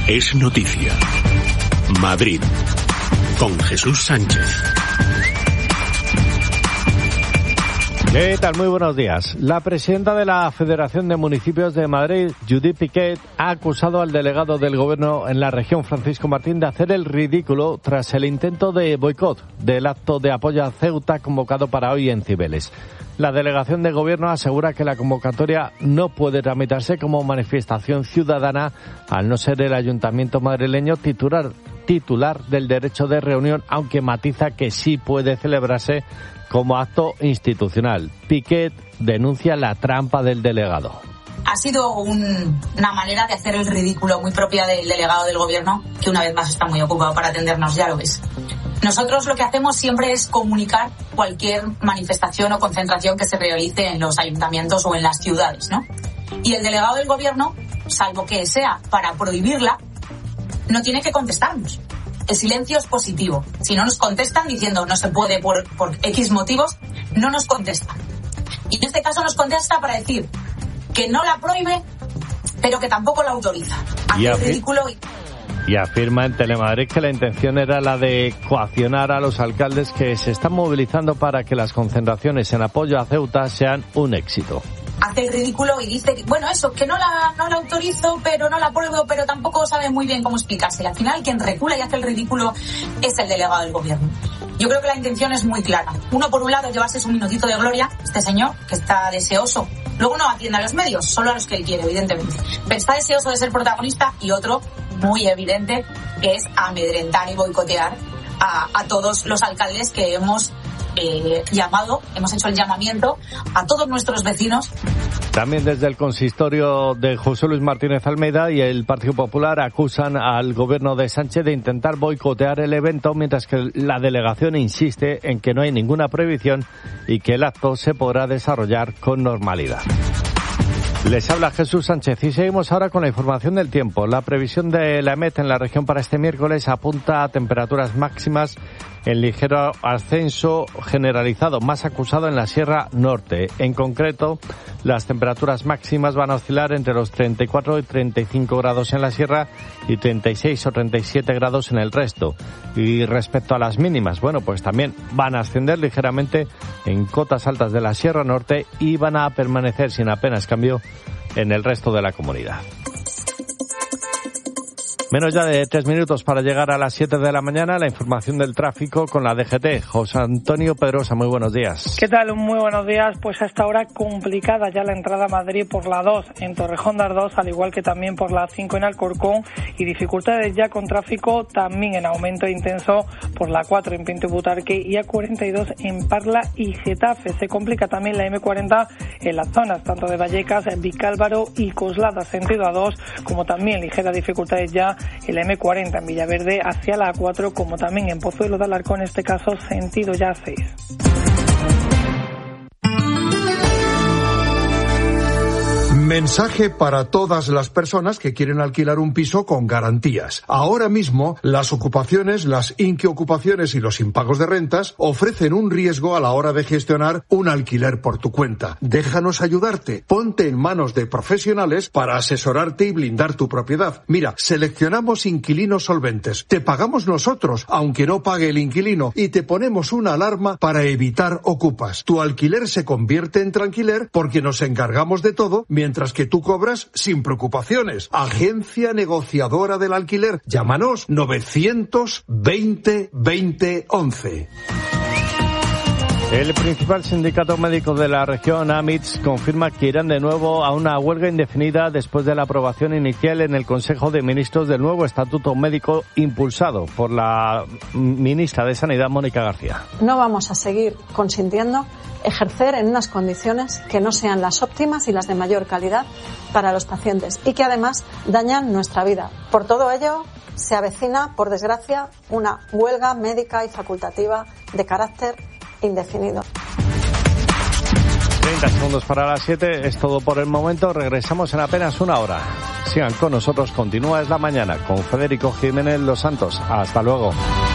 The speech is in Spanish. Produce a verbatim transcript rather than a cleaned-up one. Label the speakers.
Speaker 1: es noticia. Madrid, con Jesús Sánchez.
Speaker 2: ¿Qué tal? Muy buenos días. La presidenta de la Federación de Municipios de Madrid, Judith Piquet, ha acusado al delegado del Gobierno en la región, Francisco Martín, de hacer el ridículo tras el intento de boicot del acto de apoyo a Ceuta convocado para hoy en Cibeles. La delegación de Gobierno asegura que la convocatoria no puede tramitarse como manifestación ciudadana al no ser el Ayuntamiento madrileño titular, titular del derecho de reunión, aunque matiza que sí puede celebrarse como acto institucional. Piquet denuncia la trampa del delegado.
Speaker 3: Ha sido un, una manera de hacer el ridículo muy propia del delegado del Gobierno, que una vez más está muy ocupado para atendernos, ya lo ves. Nosotros lo que hacemos siempre es comunicar cualquier manifestación o concentración que se realice en los ayuntamientos o en las ciudades, ¿no? Y el delegado del Gobierno, salvo que sea para prohibirla, no tiene que contestarnos. El silencio es positivo. Si no nos contestan diciendo no se puede por, por X motivos, no nos contestan. Y en este caso nos contesta para decir que no la prohíbe, pero que tampoco la autoriza. Hace el ridículo y...
Speaker 2: Y afirma en Telemadrid que la intención era la de coaccionar a los alcaldes que se están movilizando para que las concentraciones en apoyo a Ceuta sean un éxito.
Speaker 3: Hace el ridículo y dice, bueno, eso, que no la, no la autorizo, pero no la apruebo, pero tampoco sabe muy bien cómo explicarse. Y al final, quien recula y hace el ridículo es el delegado del Gobierno. Yo creo que la intención es muy clara. Uno, por un lado, llevarse su minutito de gloria, este señor, que está deseoso. Luego no atiende a los medios, solo a los que él quiere, evidentemente. Pero está deseoso de ser protagonista. Y otro, muy evidente, que es amedrentar y boicotear a, a todos los alcaldes que hemos eh, llamado, hemos hecho el llamamiento a todos nuestros vecinos.
Speaker 2: También desde el consistorio de José Luis Martínez Almeida y el Partido Popular acusan al gobierno de Sánchez de intentar boicotear el evento, mientras que la delegación insiste en que no hay ninguna prohibición y que el acto se podrá desarrollar con normalidad. Les habla Jesús Sánchez y seguimos ahora con la información del tiempo. La previsión de la EMET en la región para este miércoles apunta a temperaturas máximas en ligero ascenso generalizado, más acusado en la Sierra Norte. En concreto, las temperaturas máximas van a oscilar entre los treinta y cuatro y treinta y cinco grados en la Sierra y treinta y seis o treinta y siete grados en el resto. Y respecto a las mínimas, bueno, pues también van a ascender ligeramente en cotas altas de la Sierra Norte y van a permanecer sin apenas cambio en el resto de la comunidad. Menos ya de tres minutos para llegar a las siete de la mañana. La información del tráfico con la D G T. José Antonio Pedrosa, muy buenos días.
Speaker 4: ¿Qué tal? Muy buenos días. Pues a esta hora complicada ya la entrada a Madrid por la dos en Torrejón de Ardoz, al igual que también por la cinco en Alcorcón, y dificultades ya con tráfico también en aumento intenso por la cuatro en Pinto y Butarque y A cuarenta y dos en Parla y Getafe. Se complica también la M cuarenta en las zonas tanto de Vallecas, Vicálvaro y Coslada sentido A dos, como también ligeras dificultades ya en la M cuarenta en Villaverde hacia la A cuatro, como también en Pozuelo de Alarcón, en este caso sentido ya A seis.
Speaker 5: Mensaje para todas las personas que quieren alquilar un piso con garantías. Ahora mismo, las ocupaciones, las inquiocupaciones y los impagos de rentas ofrecen un riesgo a la hora de gestionar un alquiler por tu cuenta. Déjanos ayudarte. Ponte en manos de profesionales para asesorarte y blindar tu propiedad. Mira, seleccionamos inquilinos solventes. Te pagamos nosotros, aunque no pague el inquilino, y te ponemos una alarma para evitar ocupas. Tu alquiler se convierte en tranquiler porque nos encargamos de todo, mientras que tú cobras sin preocupaciones. Agencia negociadora del alquiler. Llámanos novecientos veinte veinte once.
Speaker 2: El principal sindicato médico de la región, AMITS, confirma que irán de nuevo a una huelga indefinida después de la aprobación inicial en el Consejo de Ministros del nuevo Estatuto Médico impulsado por la ministra de Sanidad, Mónica García.
Speaker 6: No vamos a seguir consintiendo ejercer en unas condiciones que no sean las óptimas y las de mayor calidad para los pacientes y que además dañan nuestra vida. Por todo ello, se avecina, por desgracia, una huelga médica y facultativa de carácter indefinido.
Speaker 2: treinta segundos para las siete, es todo por el momento. Regresamos en apenas una hora. Sigan con nosotros, continúa Es la Mañana con Federico Jiménez Los Santos. Hasta luego.